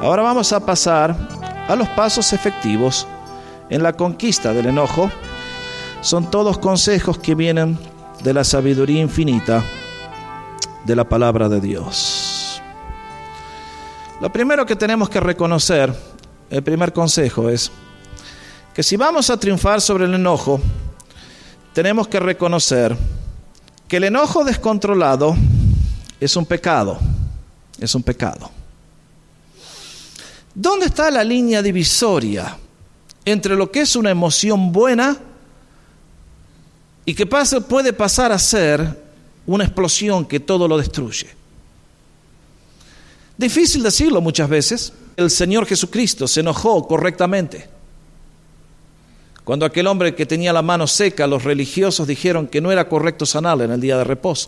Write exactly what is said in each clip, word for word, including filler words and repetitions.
Ahora vamos a pasar a los pasos efectivos en la conquista del enojo. Son todos consejos que vienen de la sabiduría infinita de la palabra de Dios. Lo primero que tenemos que reconocer, el primer consejo es que si vamos a triunfar sobre el enojo, tenemos que reconocer que el enojo descontrolado es un pecado, es un pecado. ¿Dónde está la línea divisoria entre lo que es una emoción buena y que pasa, puede pasar a ser una explosión que todo lo destruye? Difícil decirlo muchas veces. El Señor Jesucristo se enojó correctamente. Cuando aquel hombre que tenía la mano seca, los religiosos dijeron que no era correcto sanarle en el día de reposo.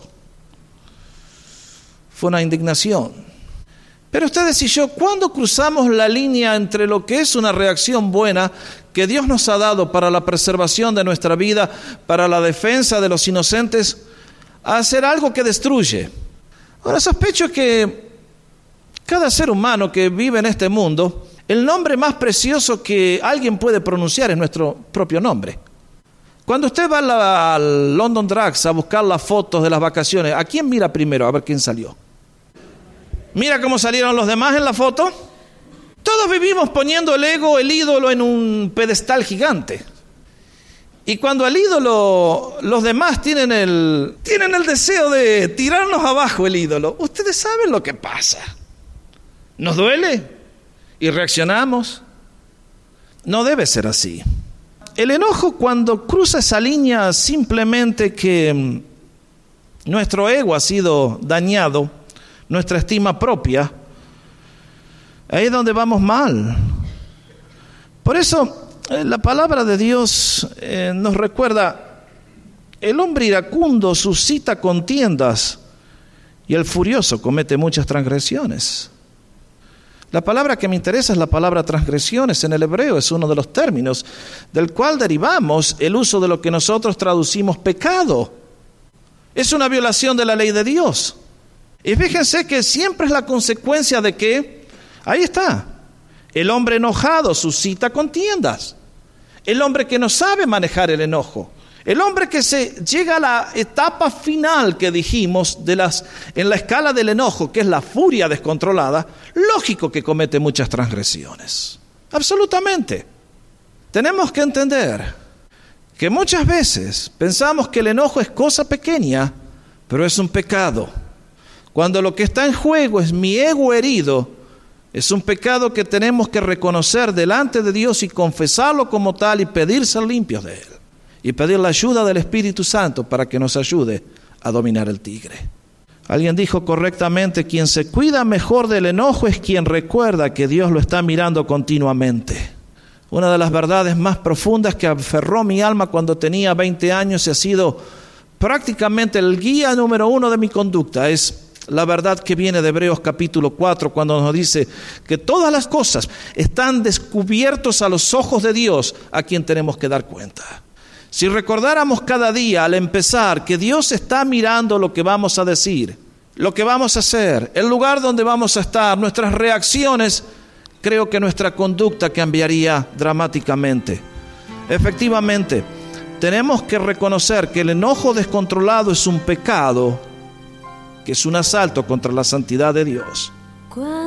Fue una indignación. Pero ustedes y yo, ¿cuándo cruzamos la línea entre lo que es una reacción buena que Dios nos ha dado para la preservación de nuestra vida, para la defensa de los inocentes, a hacer algo que destruye? Ahora sospecho que cada ser humano que vive en este mundo, el nombre más precioso que alguien puede pronunciar es nuestro propio nombre. Cuando usted va a la, al London Drugs a buscar las fotos de las vacaciones, ¿a quién mira primero? A ver quién salió. Mira cómo salieron los demás en la foto. Todos vivimos poniendo el ego, el ídolo, en un pedestal gigante. Y cuando al ídolo, los demás tienen el, tienen el deseo de tirarnos abajo el ídolo, ustedes saben lo que pasa. ¿Nos duele? ¿Y reaccionamos? No debe ser así. El enojo, cuando cruza esa línea simplemente que nuestro ego ha sido dañado, nuestra estima propia, ahí es donde vamos mal. Por eso eh, la palabra de Dios eh, nos recuerda: el hombre iracundo suscita contiendas y el furioso comete muchas transgresiones. La palabra que me interesa es la palabra transgresiones. En el hebreo es uno de los términos del cual derivamos el uso de lo que nosotros traducimos pecado. Es una violación de la ley de Dios. Y fíjense que siempre es la consecuencia de que, ahí está, el hombre enojado suscita contiendas. El hombre que no sabe manejar el enojo. El hombre que se llega a la etapa final que dijimos de las, en la escala del enojo, que es la furia descontrolada, lógico que comete muchas transgresiones. Absolutamente. Tenemos que entender que muchas veces pensamos que el enojo es cosa pequeña, pero es un pecado. Cuando lo que está en juego es mi ego herido, es un pecado que tenemos que reconocer delante de Dios y confesarlo como tal y pedir ser limpios de él. Y pedir la ayuda del Espíritu Santo para que nos ayude a dominar el tigre. Alguien dijo correctamente: quien se cuida mejor del enojo es quien recuerda que Dios lo está mirando continuamente. Una de las verdades más profundas que aferró mi alma cuando tenía veinte años y ha sido prácticamente el guía número uno de mi conducta es la verdad que viene de Hebreos capítulo cuatro, cuando nos dice que todas las cosas están descubiertos a los ojos de Dios, a quien tenemos que dar cuenta. Si recordáramos cada día al empezar que Dios está mirando lo que vamos a decir, lo que vamos a hacer, el lugar donde vamos a estar, nuestras reacciones, creo que nuestra conducta cambiaría dramáticamente. Efectivamente, tenemos que reconocer que el enojo descontrolado es un pecado, que es un asalto contra la santidad de Dios.